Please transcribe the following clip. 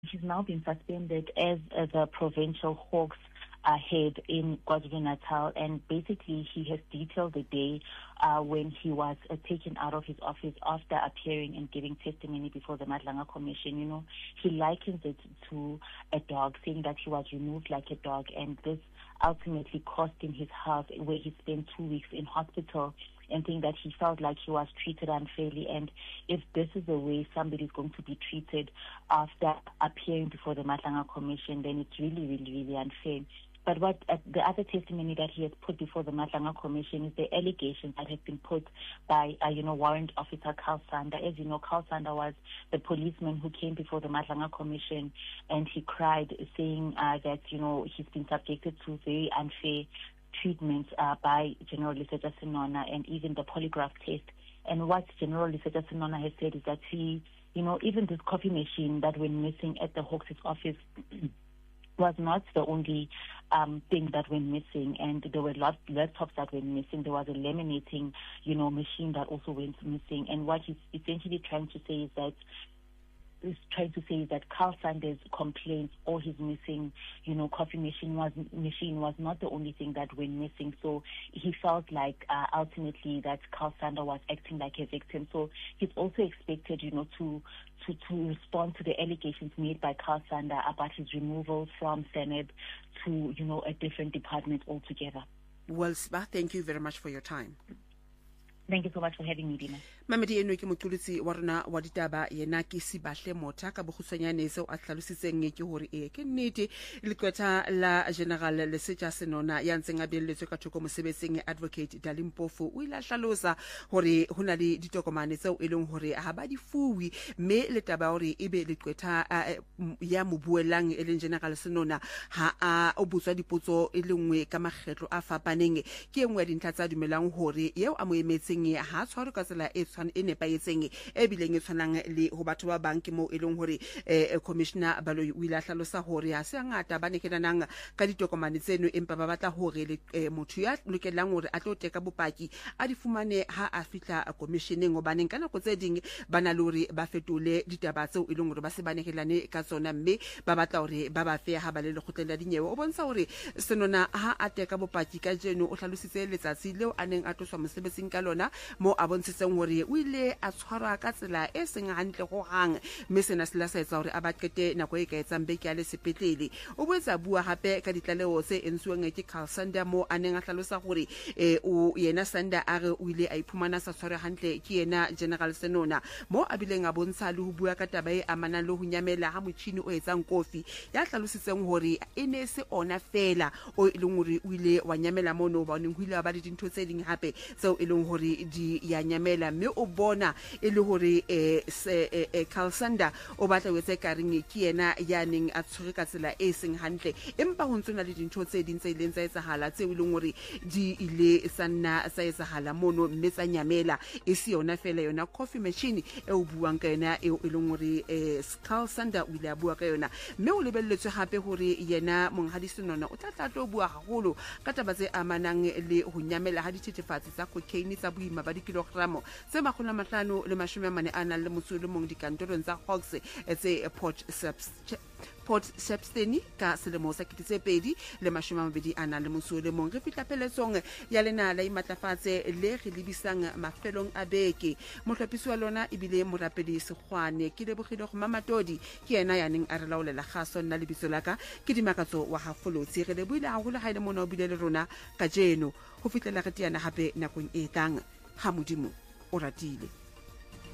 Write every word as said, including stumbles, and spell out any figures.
He's now been suspended as, as a provincial Hawks uh, head in KwaZulu-Natal, and basically he has detailed the day uh, when he was uh, taken out of his office after appearing and giving testimony before the Madlanga Commission. You know, he likens it to a dog, saying that he was removed like a dog, and this ultimately cost him his health, where he spent two weeks in hospital, and think that he felt like he was treated unfairly. And if this is the way somebody is going to be treated after appearing before the Madlanga Commission, then it's really, really, really unfair. But what uh, the other testimony that he has put before the Madlanga Commission is the allegations that have been put by, uh, you know, Warrant Officer Carl Sander. As you know, Carl Sander was the policeman who came before the Madlanga Commission, and he cried, saying uh, that, you know, he's been subjected to very unfair treatment uh, by General Lesetja Senona, and even the polygraph test. And what General Lesetja Senona has said is that he, you know, even this coffee machine that went missing at the Hawks' office was not the only um, thing that went missing, and there were lots laptops that went missing. There was a laminating, you know, machine that also went missing. And what he's essentially trying to say is that is trying to say that Carl Sander's complaints or his missing, you know, coffee machine was machine was not the only thing that went missing. So he felt like uh, ultimately that Carl Sander was acting like a victim. So he's also expected, you know, to to to respond to the allegations made by Carl Sander about his removal from Senate to, you know, a different department altogether. Well, Sba, thank you very much for your time. Thank you so much for having me, Dina. Mamedi eno ke motlolotsi wa rona wa ditaba yena ke Sibahle Motha ka bogusanyane seo a tlhalositseng ke hore e ke nnete lekwetha la General Lesetja Senona ya ntseng a beletswe ka thoko mosebetsing Advocate Dalimpofu o ila hlalosa hore hona le ditokomane tseo e leng hore ha ba di fuwi, me le taba hore ebe lekwetha ya mobuelang e leng General Senona ha a obutswa dipotso e lengwe ka makgetlo a fapaneng ke engwe dintlha tsa dumelang hore yeo a mo emetseng ha tshwaro ka tsela e tshwana e nepaetseng e bileng e tshwanang le ho batho ba bank mo e leng hore eh, commissioner Baloyi o ila hlalosa hore ha se ngata ba nekelanang ka ditokomane tseno empa ba batla hore le eh, motho ya lokelang hore a tlo teka bopaki a di fumane ha a fitla commissioning go baneng kana go tse ding bana le hore ba fetole ditaba tseo e leng hore ba se ba nekelane ka tsona, mme ba batla hore ba ba fe ha ba le lekgotleng la dinyewe. O bontsha hore Senona ha a teka bopaki ka jeno o hlalositse letsatsi leo a neng a tloswa mosebetsing ka lona mo a bontshitseng hore o ile a tshwarwa ka tsela e seng hantle go hang, mme sena se la sa etsa hore a bakete nako e ka etsang beke ya le sepetlele. O boetsa bua hape ka ditlaleo tse entsweng ke Carl Sander mo a neng a hlalosa hore eh, o yena Sander a re o ile a iphumana sa tshwarwa hantle ke yena General Senona, mo a bileng a bontsha le ho bua ka taba e amanang le ho nyamela ha motjhini o etsang kofi ya hlalositseng hore e ne se ona fela o e leng hore o ile wa nyamela mono ba neng ho ile ba le dintho tse ding hape tseo e leng hore di ya nyamela, mme o bona e le hore eh, eh, eh, Carl Sander o batla wetse kareng ke yena ya neng a tshwere ka tsela e seng hantle, empa ho ntsona le dintho tse ding tse ileng tsa etsahala tseo e leng hore di ile sanna sa etsahala mono, mme tsa nyamela e se yona fela yona coffee machine e o buang ka yona e e leng hore eh, Carl Sander o ile a bua ka yona, mme o lebelletswe hape hore yena Monghadi Senona o tla tla tlo bua haholo ka taba tse amanang le ho nyamela ha dithethefatsi tsa cocaine tsa boima ba dikilogramo tse makgolo a mahlano le mashome a mane a nang le motso le mong dikantorong tsa Hawks tse Port Port Shepstone ka selemo sa kitse pedi le mashome a mabedi a nang le motso le mong. Re fitla peletsong ya lena la imatlafatse le re lebisang mafelong a beke. Mohlapisi wa lona e bile morapedi Sekgwane ke lebogile go Mamatodi ke yena ya neng a re laolela kgaso nna lebitso la ka ke Dimakatso wa Hafolotsi. Re le buile haholo ha ile mona o bile le rona ka jeno ho fitlela re tiana hape nakong e tlang. Ha Modimo o ratile.